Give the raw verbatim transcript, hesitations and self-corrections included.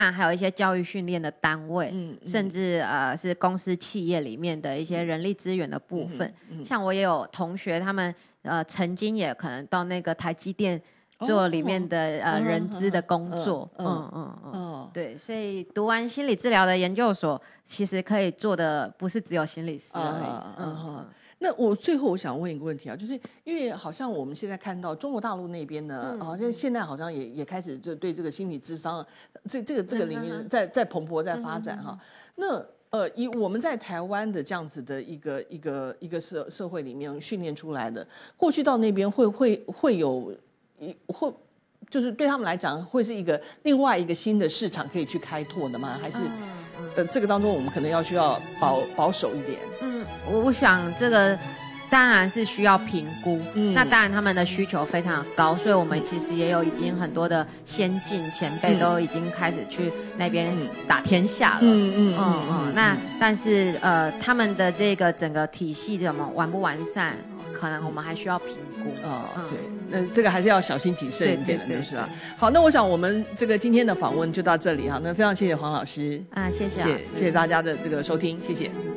还有一些教育训练的单位， 嗯嗯、 甚至呃是公司企业里面的一些人力资源的部分。嗯嗯、像我也有同学，他们呃曾经也可能到那个台积电做里面的、哦、呃人资的工作。嗯嗯嗯嗯，嗯对，所以读完心理治疗的研究所，其实可以做的不是只有心理师而已。啊、嗯。嗯那我最后我想问一个问题啊，就是因为好像我们现在看到中国大陆那边呢，好像、嗯、现在好像也也开始就对这个心理咨商这这个这个领域在在蓬勃在发展哈。嗯、那呃，以我们在台湾的这样子的一个一个一个社社会里面训练出来的，过去到那边会会会有一会就是对他们来讲会是一个另外一个新的市场可以去开拓的吗？还是、嗯、呃这个当中我们可能要需要保保守一点？ 嗯，我想这个当然是需要评估，嗯，那当然他们的需求非常高，所以我们其实也有已经很多的先进前辈都已经开始去那边打天下了，嗯嗯嗯嗯。那但是呃他们的这个整个体系怎么完不完善，可能我们还需要评估。 哦，对，那这个还是要小心谨慎一点的，就是吧？好，那我想我们这个今天的访问就到这里哈，那非常谢谢黄老师啊，谢谢老师， 谢谢大家的这个收听，谢谢。